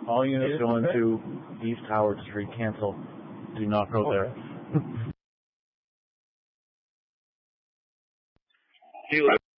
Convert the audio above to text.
All units going to East Howard Street, cancel. Do not go there. See you later.